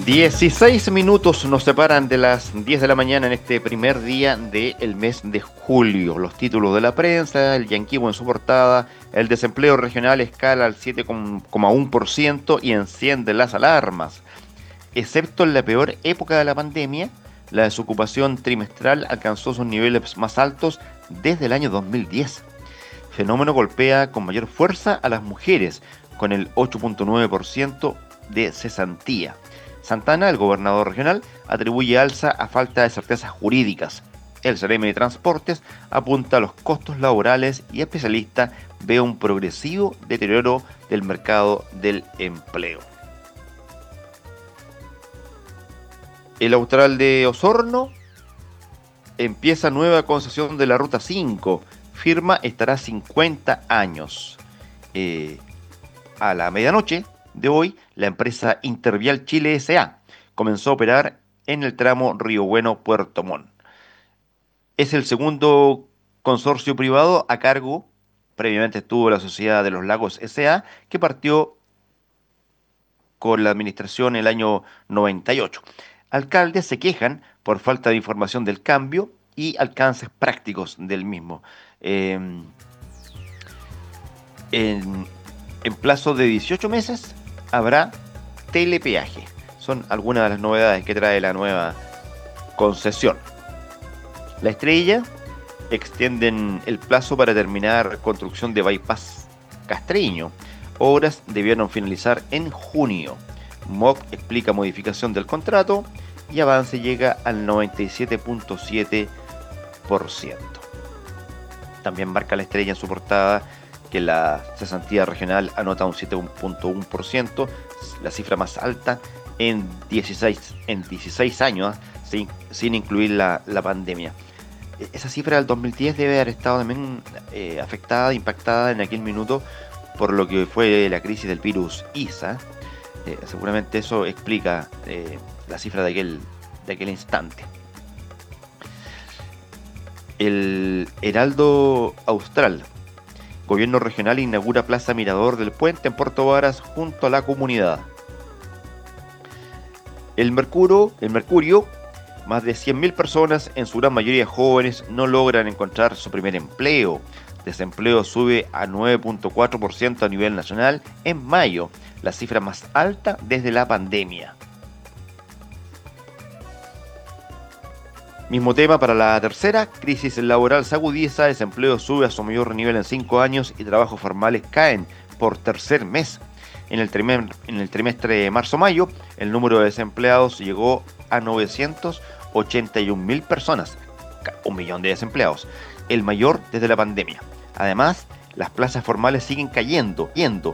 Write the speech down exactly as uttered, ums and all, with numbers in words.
dieciséis minutos nos separan de las diez de la mañana en este primer día del mes de julio. Los títulos de la prensa, el Yanquivo en su portada, el desempleo regional escala al siete coma uno por ciento y enciende las alarmas. Excepto en la peor época de la pandemia, la desocupación trimestral alcanzó sus niveles más altos desde el año dos mil diez. Fenómeno golpea con mayor fuerza a las mujeres, con el ocho coma nueve por ciento de cesantía. Santana, el gobernador regional, atribuye alza a falta de certezas jurídicas. El Ceremi de Transportes apunta a los costos laborales y especialista ve un progresivo deterioro del mercado del empleo. El Austral de Osorno empieza nueva concesión de la Ruta cinco. Firma estará cincuenta años. Eh, a la medianoche de hoy, la empresa Intervial Chile S A comenzó a operar en el tramo Río Bueno-Puerto Montt. Es el segundo consorcio privado a cargo, previamente estuvo la Sociedad de los Lagos S A, que partió con la administración en el año noventa y ocho. Alcaldes se quejan por falta de información del cambio y alcances prácticos del mismo. Eh, en, en plazo de dieciocho meses habrá telepeaje. Son algunas de las novedades que trae la nueva concesión. La Estrella extienden el plazo para terminar construcción de bypass Castreño. Obras debieron finalizar en junio. M O C explica modificación del contrato y avance llega al noventa y siete coma siete por ciento. También marca La Estrella en su portada que la cesantía regional anota un siete coma uno por ciento, la cifra más alta en dieciséis, en dieciséis años, sin, sin incluir la, la pandemia. Esa cifra del dos mil diez debe haber estado también eh, afectada, impactada en aquel minuto por lo que fue la crisis del virus ISA. Eh, seguramente eso explica eh, la cifra de aquel, de aquel instante. El Heraldo Austral. Gobierno regional inaugura Plaza Mirador del Puente en Puerto Varas junto a la comunidad. El Mercurio, el Mercurio, más de cien mil personas, en su gran mayoría jóvenes, no logran encontrar su primer empleo. Desempleo sube a nueve coma cuatro por ciento a nivel nacional en mayo, la cifra más alta desde la pandemia. Mismo tema para la tercera, crisis laboral se agudiza, desempleo sube a su mayor nivel en cinco años y trabajos formales caen por tercer mes. En el trimestre, en el trimestre de marzo-mayo, el número de desempleados llegó a novecientos ochenta y un mil personas, un millón de desempleados, el mayor desde la pandemia. Además, las plazas formales siguen cayendo, yendo,